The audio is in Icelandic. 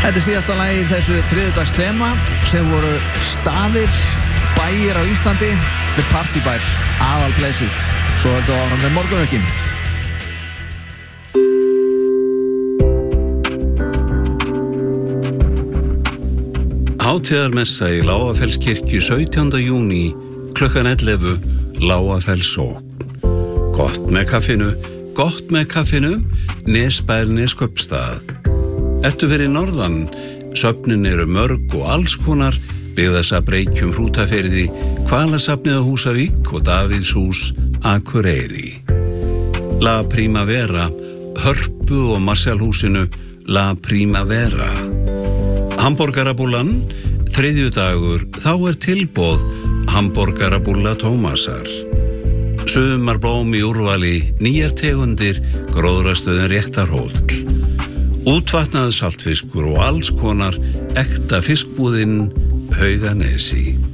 Þetta síðasta lagi í þessu þriðjudags þema sem voru staðir, bæir á Íslandi, The Party bær, aðalpleysið. Svo þetta var hann með morgunvökin. Hátíðarmessa í Lágafellskirkju 17. júní klukkan 11, Lágafellssókn. Gott með kaffinu, Nesbær Neskaupstað. Ertu fyrir norðan, söfnin eru mörg og alls konar, byggðasafn Reykjum Hrútafirði, Hvalasafnið á Húsavík og Davíðshús Akureyri. La Primavera, Hörpu og Marshallhúsinu La Primavera. Hamborgarabúllan, þriðjudagur, þá tilboð Hamborgarabúlla Tómasar. Sumarblóm í úrvali, nýjar tegundir, gróðrastöðin Réttarhóll. Útvatnaður saltfiskur og alls konar ekta fiskbúðin Hauganesi.